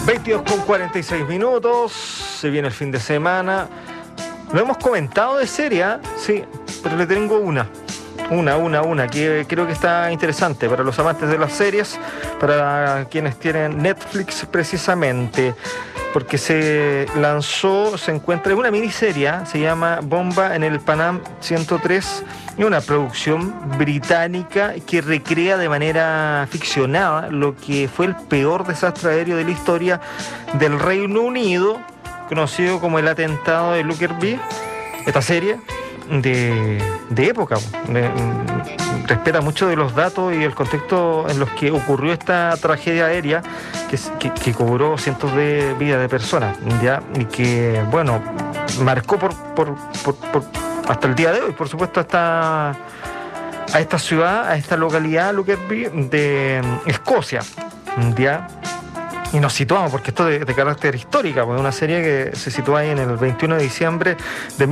22:46, se viene el fin de semana. Lo hemos comentado de serie, ¿eh? Sí, pero le tengo una que creo que está interesante para los amantes de las series, para quienes tienen Netflix precisamente, porque se encuentra en una miniserie, se llama Bomba en el Panam 103, y una producción británica que recrea de manera ficcionada lo que fue el peor desastre aéreo de la historia del Reino Unido, conocido como el atentado de Lockerbie. Esta serie de época respeta mucho de los datos y el contexto en los que ocurrió esta tragedia aérea que cobró cientos de vidas de personas, ¿ya? Y que, bueno, marcó hasta el día de hoy, por supuesto, a esta ciudad, a esta localidad, Lockerbie, de Escocia, ¿ya? Y nos situamos, porque esto de carácter histórico, pues una serie que se sitúa ahí en el 21 de diciembre de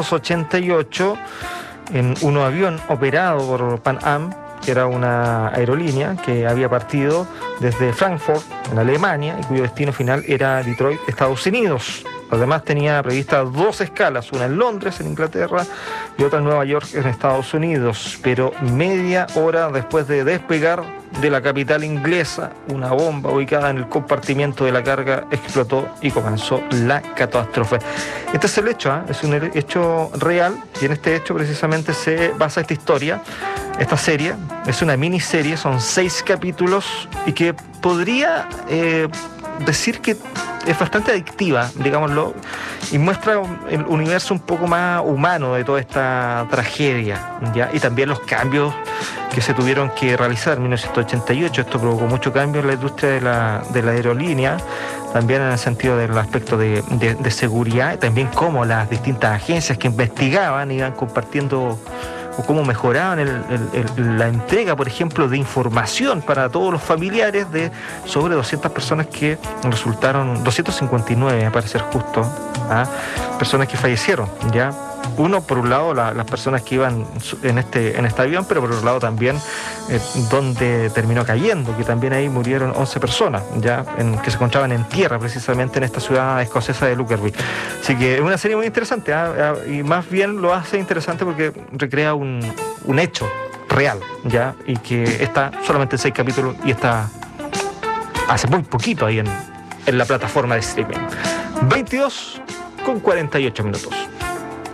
1988 en un avión operado por Pan Am, que era una aerolínea que había partido desde Frankfurt, en Alemania, y cuyo destino final era Detroit, Estados Unidos. Además tenía previstas 2 escalas, una en Londres, en Inglaterra, y otra en Nueva York, en Estados Unidos. Pero media hora después de despegar de la capital inglesa, una bomba ubicada en el compartimiento de la carga explotó y comenzó la catástrofe. Este es el hecho, ¿eh? Es un hecho real, y en este hecho precisamente se basa esta historia. Esta serie es una miniserie, son 6 capítulos, y que podría decir que es bastante adictiva, digámoslo, y muestra el universo un poco más humano de toda esta tragedia, ¿ya? Y también los cambios que se tuvieron que realizar en 1988. Esto provocó mucho cambio en la industria de la aerolínea, también en el sentido del aspecto de seguridad, también cómo las distintas agencias que investigaban iban compartiendo o cómo mejoraban la entrega, por ejemplo, de información para todos los familiares de sobre 200 personas que resultaron, 259 a parecer justo, personas que fallecieron, ¿ya? Uno, por un lado, las personas que iban en este avión, pero por otro lado también donde terminó cayendo, que también ahí murieron 11 personas, ya que se encontraban en tierra, precisamente en esta ciudad escocesa de Lockerbie. Así que es una serie muy interesante, y más bien lo hace interesante porque recrea un hecho real, ya, y que está solamente en 6 capítulos y está hace muy poquito ahí en la plataforma de streaming. 22:48.